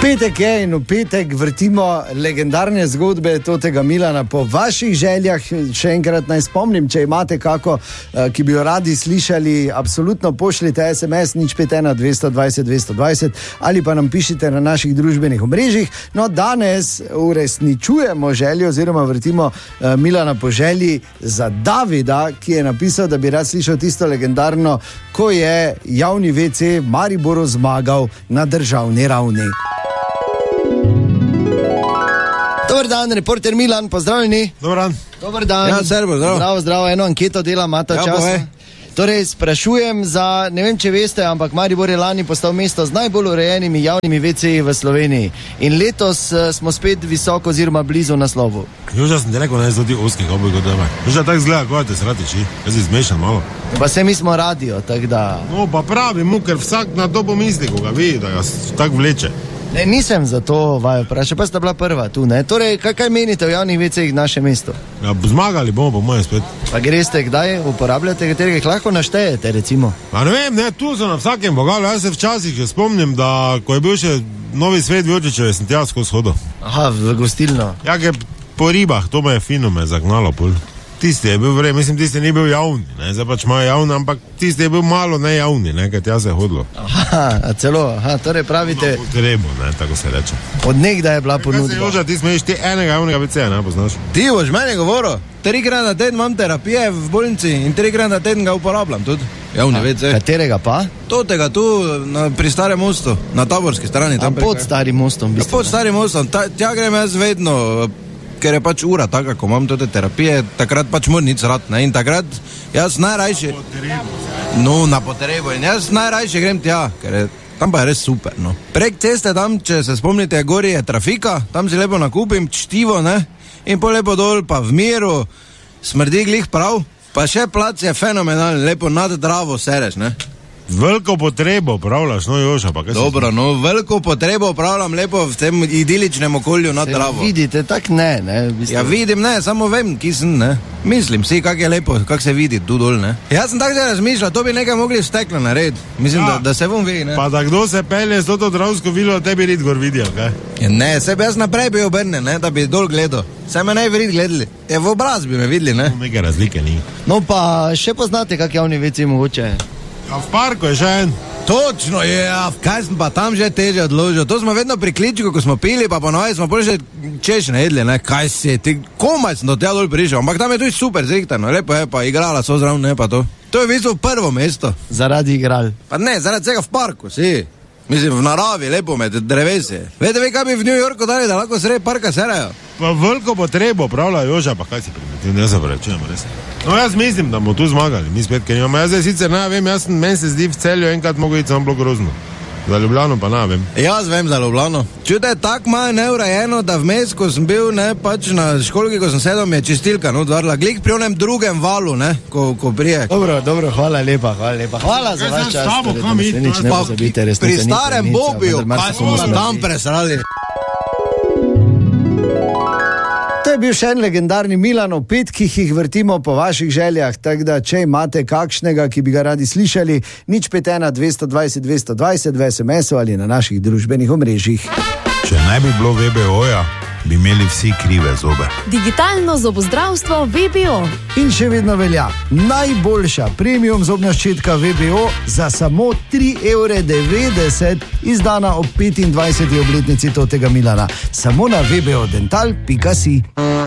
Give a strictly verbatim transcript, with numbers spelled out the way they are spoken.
Petek je in v petek vrtimo legendarne zgodbe totega Milana po vaših željah. Še enkrat naj spomnim, če imate kako, ki bi jo radi slišali, absolutno pošljite es em es nič pet ena dvesto dvajset dvesto dvajset ali pa nam pišite na naših družbenih omrežjih. No, danes uresničujemo željo oziroma vrtimo Milana po želji za Davida, ki je napisal, da bi rad slišal tisto legendarno, ko je javni ve ce Mariboru zmagal na državni ravni. Dobar dan, reporter Milan, pozdravljeni. Dobar dan. Dobar dan. Ja, servo, zdravo. Zdravo, zdravo, eno anketo dela, imata Ja, čas. povej. Torej, sprašujem za, ne vem, če veste, ampak Maribor je lani postal mesto z najbolj urejenimi javnimi ve ce v Sloveniji. In letos uh, smo spet visoko oziroma blizu naslovu. Joža sem ti rekel, ne zdi oskih oboj kot doma. Joža tako zgleda, ko te sratiči. Jaz si zmešan malo. Pa se mi smo radio, tako da... No, pa pravi mu, ker vsak na to pomisli, ko ga vidi, da ga tako vleče. Ne, nisem za to vaju vprašal, pa sta bila prva tu, ne? Torej, kaj, kaj menite o javnih ve cejih naše mesto? Ja, zmagali bomo po mojem spet. Pa greste kdaj, uporabljate, katerega jih lahko naštejete, recimo? Pa ne vem, ne, tu so na vsakem bogalu. Jaz se včasih že spomnim, da ko je bil še Novi Svet Vjočičev, sem tja skozi hodil. Aha, v gostilno. Ja, ker po ribah, to me je fino me zagnalo pol. Tisti je bil vrej, mislim, tisti ni bil javni, ne, zdaj pač imajo javni, ampak tisti je bil malo nejavni, ne, ker tja se je hodilo. Aha, a celo, aha, torej pravite, No, potrebo, ne, tako se reče. od nekdaj je bila Kaj se ponudba. Joža, ti smeješ ti enega javnega ve ceja, ne, poznaš? Ti boš meni govoril, trikrat na teden imam terapije v bolnici in trikrat na teden ga uporabljam tudi. Javni ve ce. Katerega pa? Totega tu na, pri Starem mostu, na Taborski strani. Tam pod preko- starim mostom. v Ja, bistvu, pod ne? Starim mostom, ta, tja grem jaz vedno, ker je pač ura taka, ko imam te terapije, takrat pač moram nič rad, ne, in takrat jaz najrajše... No, na potrebo, in jaz najrajše grem tja, ker je tam pa je res super, no. Prek ceste tam, če se spomnite, gori je trafika, tam si lepo nakupim čtivo, ne, in po lepo dol, pa v miru, smrdi glih prav, pa še plac je fenomenalen, lepo nad Dravo sereš, ne. Veliko potrebo pravljaš, no Joža, pa kaj si- Dobro, no, veliko potrebo upravljam lepo v tem idiličnem okolju nad Saj Dravo. vidite, tak ne, ne, v bistvu. Ja, vidim, ne, samo vem, ki sem, ne. Mislim si, kak je lepo, kak se vidi tu dol, ne. Jaz sem tako zdaj razmišljal, to bi nekaj mogli v steklo narediti. Mislim, Ja. da, da se bom vi, ne. Pa da kdo se pelje s to Dravsko vilo, tebi rid gor vidijo, kaj? Ja, ne, se bi jaz naprej bil obrnen, ne, da bi dol gledal. Se me ne bi vid gledali. Ja, v obraz bi me videli, ne. Neke razlike ni. No pa še poznate, kak javni ve ce mogoče? Ja, v parku je še en. Točno je, ja, kaj sem pa tam že teže odložil. To smo vedno pri kličku, ko smo pili, pa ponovaj smo bolj že češne jedli, ne, kaj si, ti, komaj sem do tega dol prišel, ampak tam je tudi super zrihtano, lepo je, pa igrala so zraven, ne pa to. To je v bistvu prvo mesto. Zaradi igral. Pa ne, zaradi tega v parku, si. Mislim, v naravi, lepo med drevesi. Veste vi, kaj bi v New Yorku dali, da lahko sredi parka serajo? Pa veliko potrebo pravlja Joža, pa kaj si primetil, ne zavrečujem, res. No, jaz mislim, da bomo tu zmagali, mi spet, ker imamo. Jaz zdaj sicer ne vem, jaz sem, meni se zdi v Celju enkrat mogo iti samo bilo grozno. Za Ljubljano pa ne vem. Jaz vem za Ljubljano. Čude je tako malo neurejeno, da vmes, ko sem bil, ne, pač na školki, ko sem sedel, mi je čistilka, no, dvarla, glik pri onem drugem valu, ne, ko, ko prije. Dobro, dobro, hvala lepa, hvala lepa. Hvala za Kaj vaš zdaj čas. s tabo, torej, kam da iti? se nič ne Pa pozabite, resnica Pri ni starem plenica, Bobiju, vendar kaj marsikomu smo smrdi. tam presrali. To je bil še en legendarni Milan, v petkih jih vrtimo po vaših željah, tako da če imate kakšnega, ki bi ga radi slišali, nič pet ena dvesto dvajset dvesto dvajset v es em esu ali na naših družbenih omrežjih. Če ne bi bilo ve be oja, bi imeli vsi krive zobe. Digitalno zobozdravstvo ve be o. In še vedno velja, najboljša premium zobna ščetka ve be o za samo tri evre devetdeset, izdana ob petindvajseti obletnici totega Milana. Samo na ve be o dental pika si.